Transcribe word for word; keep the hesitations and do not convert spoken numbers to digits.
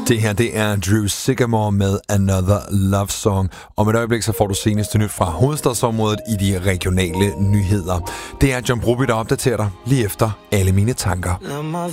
Det her, det er Drew Sycamore med Another Love Song. Om et øjeblik, så får du seneste nyt fra hovedstadsområdet i de regionale nyheder. Det er John Broby, der opdaterer dig lige efter alle mine tanker.